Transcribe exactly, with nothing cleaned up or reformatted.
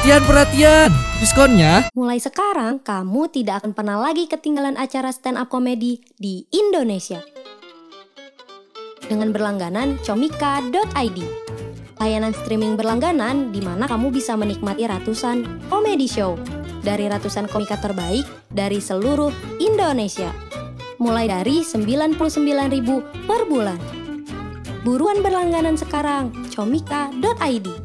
Perhatian-perhatian, diskonnya Mulai sekarang, kamu tidak akan pernah lagi ketinggalan acara stand-up komedi di Indonesia. Dengan berlangganan comika dot i d. Layanan streaming berlangganan di mana kamu bisa menikmati ratusan komedi show dari ratusan komika terbaik dari seluruh Indonesia. Mulai dari sembilan puluh sembilan ribu per bulan. Buruan berlangganan sekarang, comika dot i d.